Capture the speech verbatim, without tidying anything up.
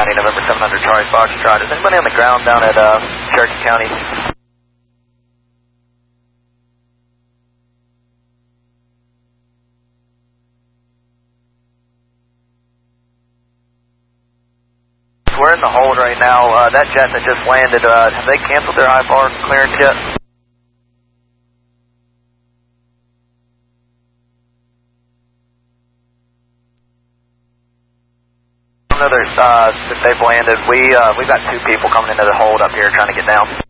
County, November seven hundred Charlie Foxtrot. Is anybody on the ground down at uh, Cherokee County? We're in the hold right now. Uh, that jet that just landed, uh, have they canceled their high power clearance yet? Another, uh, if they've landed, we, uh, we've got two people coming into the hold up here trying to get down.